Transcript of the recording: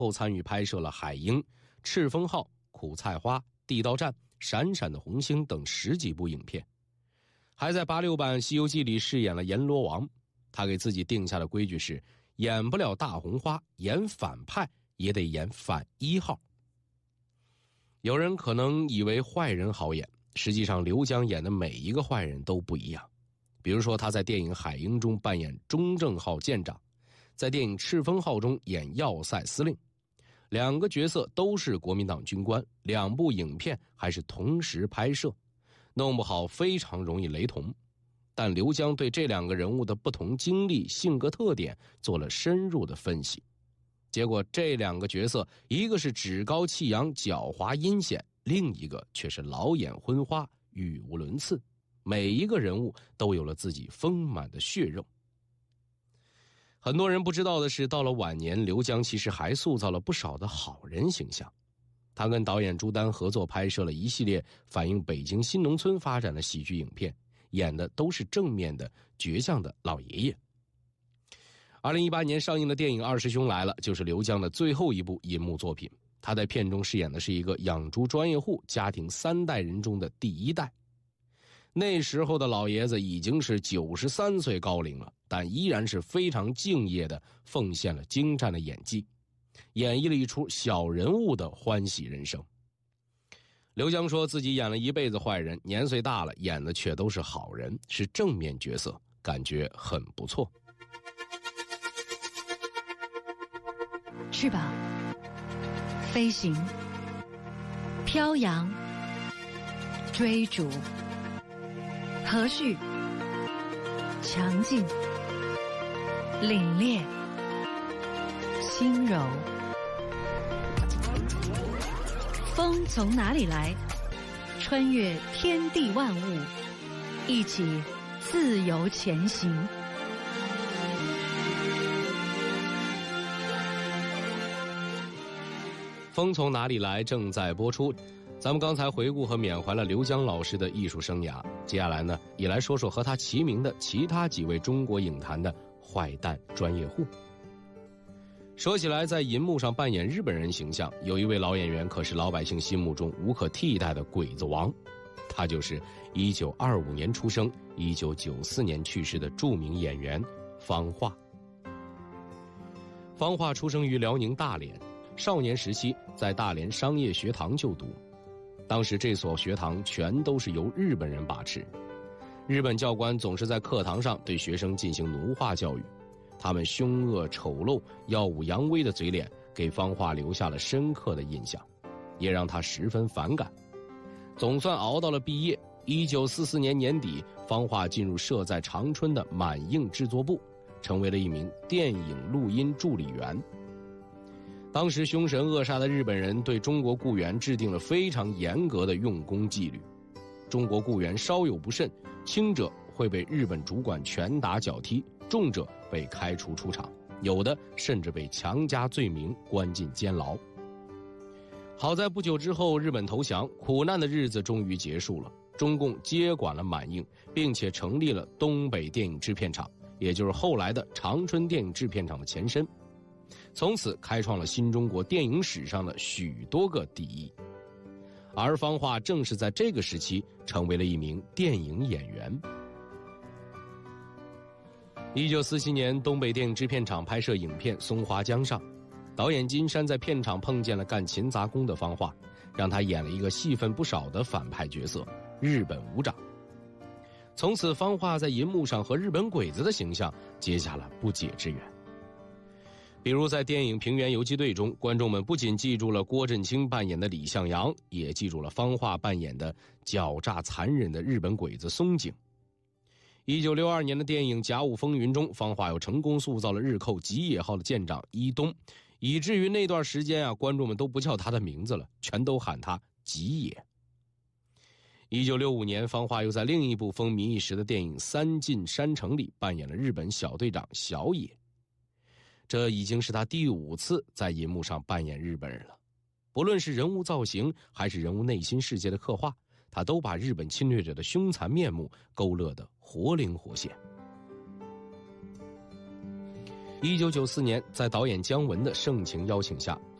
后参与拍摄了《海鹰》《赤峰号》《苦菜花》《地道战》《闪闪的红星》等10几部影片，还在86版《西游记》里饰演了阎罗王。他给自己定下的规矩是，演不了大红花，演反派也得演反1号。有人可能以为坏人好演，实际上刘江演的每一个坏人都不一样。比如说他在电影《海鹰》中扮演中正号舰长，在电影《赤峰号》中演要塞司令，2个角色都是国民党军官，2部影片还是同时拍摄，弄不好非常容易雷同。但刘江对这2个人物的不同经历、性格特点做了深入的分析，结果这2个角色，一个是趾高气扬、狡猾阴险，另一个却是老眼昏花、语无伦次。每一个人物都有了自己丰满的血肉。很多人不知道的是，到了晚年，刘江其实还塑造了不少的好人形象。他跟导演朱丹合作拍摄了一系列反映北京新农村发展的喜剧影片，演的都是正面的、倔强的老爷爷。2018年上映的电影《二师兄来了》就是刘江的最后一部银幕作品。他在片中饰演的是一个养猪专业户家庭3代人中的第1代。那时候的老爷子已经是93岁高龄了，但依然是非常敬业的奉献了精湛的演技，演绎了一出小人物的欢喜人生。刘江说自己演了一辈子坏人，年岁大了，演的却都是好人，是正面角色，感觉很不错。 翅膀飞行，飘扬，追逐，和煦，强劲，凛冽，轻柔。风从哪里来？穿越天地万物，一起自由前行。 风从哪里来正在播出。咱们刚才回顾和缅怀了刘江老师的艺术生涯，接下来呢，也来说说和他齐名的其他几位中国影坛的坏蛋专业户。说起来，在银幕上扮演日本人形象，有一位老演员可是老百姓心目中无可替代的鬼子王，他就是1925年出生1994年去世的著名演员方化。方化出生于辽宁大连，少年时期在大连商业学堂就读。当时这所学堂全都是由日本人把持，日本教官总是在课堂上对学生进行奴化教育，他们凶恶丑陋、耀武扬威的嘴脸给方化留下了深刻的印象，也让他十分反感。总算熬到了毕业。1944年年底，方化进入设在长春的满映制作部，成为了一名电影录音助理员。当时凶神恶煞的日本人对中国雇员制定了非常严格的用工纪律，中国雇员稍有不慎，轻者会被日本主管拳打脚踢，重者被开除出场，有的甚至被强加罪名关进监牢。好在不久之后日本投降，苦难的日子终于结束了，中共接管了满映，并且成立了东北电影制片厂，也就是后来的长春电影制片厂的前身，从此开创了新中国电影史上的许多个第一。而方化正是在这个时期成为了一名电影演员。1947年，东北电影制片厂拍摄影片《松花江上》，导演金山在片场碰见了干勤杂工的方化，让他演了一个戏份不少的反派角色日本武长。从此方化在银幕上和日本鬼子的形象结下了不解之缘。比如在电影《平原游击队》中，观众们不仅记住了郭振清扮演的李向阳，也记住了方化扮演的狡诈残忍的日本鬼子松井。1962年的电影《甲午风云》中，方化又成功塑造了日寇吉野号的舰长伊东，以至于那段时间观众们都不叫他的名字了，全都喊他吉野。1965年，方化又在另一部风靡一时的电影《三进山城》里扮演了日本小队长小野。这已经是他第5次在银幕上扮演日本人了。不论是人物造型还是人物内心世界的刻画，他都把日本侵略者的凶残面目勾勒得活灵活现。 1994年，在导演姜文的盛情邀请下，